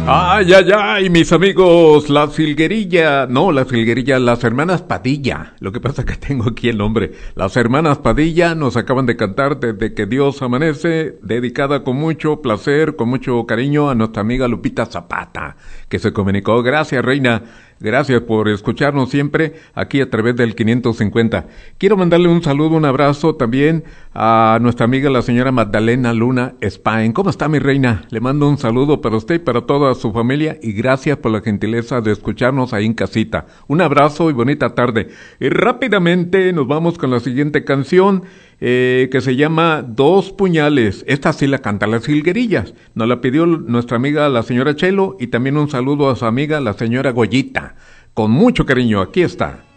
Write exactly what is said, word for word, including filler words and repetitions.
Ay, ay, ay, mis amigos, la Filguerilla, no, la Filguerilla, las hermanas Padilla. Lo que pasa es que tengo aquí el nombre. Las hermanas Padilla nos acaban de cantar Desde que Dios amanece, dedicada con mucho placer, con mucho cariño a nuestra amiga Lupita Zapata, que se comunicó. Gracias, reina. Gracias por escucharnos siempre aquí a través del quinientos cincuenta. Quiero mandarle un saludo, un abrazo también a nuestra amiga la señora Magdalena Luna Spain. ¿Cómo está, mi reina? Le mando un saludo para usted y para toda su familia y gracias por la gentileza de escucharnos ahí en casita. Un abrazo y bonita tarde. Y rápidamente nos vamos con la siguiente canción eh, que se llama Dos Puñales. Esta sí la canta Las Filguerillas. Nos la pidió nuestra amiga la señora Chelo y también un saludo a su amiga la señora Goyita. Con mucho cariño, aquí está.